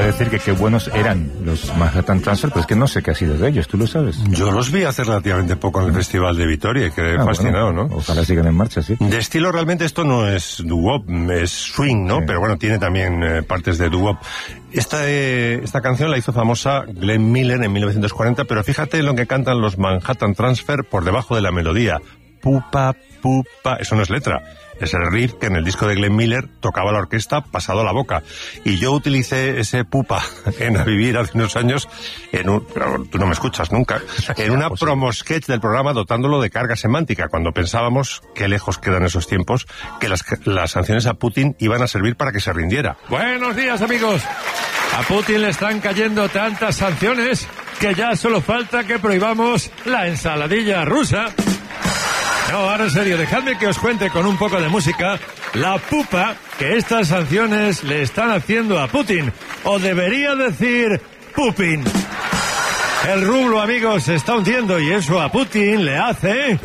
decir que qué buenos eran los Manhattan Transfer, pero es que no sé qué ha sido de ellos, ¿tú lo sabes? Yo los vi hace relativamente poco en el Festival de Vitoria y quedé fascinado, bueno, ¿no? Ojalá sigan en marcha, sí. De estilo realmente esto no es doo-wop, es swing, ¿no? Sí. Pero bueno, tiene también partes de doo-wop. Esta canción la hizo famosa Glenn Miller en 1940, pero fíjate lo que cantan los Manhattan Transfer por debajo de la melodía. Pupa, pupa, eso no es letra. Es el riff que en el disco de Glenn Miller tocaba la orquesta pasado a la boca. Y yo utilicé ese pupa en A Vivir hace unos años, pero tú no me escuchas nunca, en una promo sketch del programa dotándolo de carga semántica, cuando pensábamos qué lejos quedan esos tiempos, que las sanciones a Putin iban a servir para que se rindiera. Buenos días, amigos. A Putin le están cayendo tantas sanciones que ya solo falta que prohibamos la ensaladilla rusa. No, ahora en serio, dejadme que os cuente con un poco de música la pupa que estas sanciones le están haciendo a Putin. O debería decir Pupin. El rublo, amigos, se está hundiendo y eso a Putin le hace...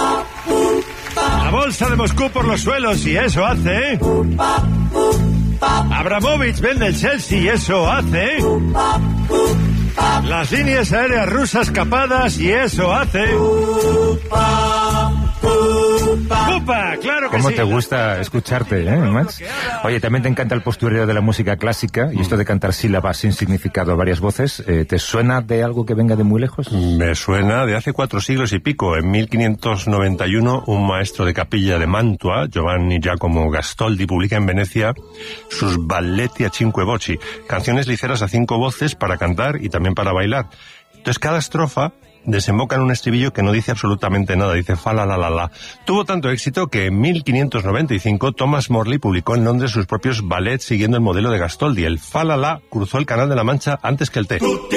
La bolsa de Moscú por los suelos y eso hace... Abramovich vende el Chelsea y eso hace... Las líneas aéreas rusas capadas y eso hace... ¡Pupa! ¡Claro que sí! ¿Cómo te gusta escucharte, Max? Oye, también te encanta el postureo de la música clásica y esto de cantar sílabas sin significado a varias voces. ¿Te suena de algo que venga de muy lejos? Me suena de hace 4 siglos y pico. En 1591, un maestro de capilla de Mantua, Giovanni Giacomo Gastoldi, publica en Venecia sus Balletti a cinque voci, canciones ligeras a 5 voces para cantar y también para bailar. Entonces, cada estrofa desemboca en un estribillo que no dice absolutamente nada, dice fa la la la la. Tuvo tanto éxito que en 1595 Thomas Morley publicó en Londres sus propios ballets siguiendo el modelo de Gastoldi. El fa la la cruzó el Canal de la Mancha antes que el té.